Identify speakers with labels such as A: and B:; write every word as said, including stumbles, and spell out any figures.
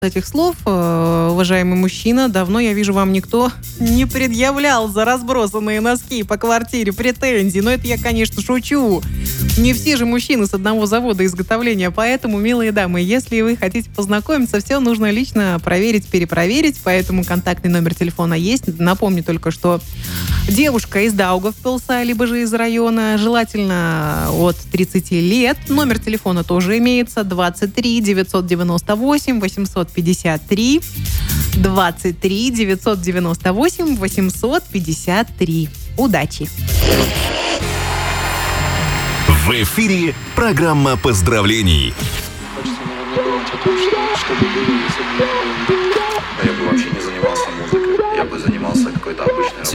A: этих слов, э, уважаемый мужчина, давно, я вижу, вам никто не предъявлял за разбросанные носки по квартире претензий. Но это я, конечно, шучу. Не все же мужчины с одного завода изготовления. Поэтому, милые дамы, если вы хотите познакомиться, все нужно лично проверить, перепроверить. Поэтому контактный номер телефона есть. Напомню только, что девушка из Даугавпилса, либо же из района, желательно от тридцати лет. Номер телефона тоже имеется. двадцать три девятьсот девяносто восемь восемьсот пятьдесят три. двадцать три девятьсот девяносто восемь восемьсот пятьдесят три. Удачи!
B: В эфире программа поздравлений.
C: Я бы вообще не занимался музыкой. Я бы занимался какой-то обычной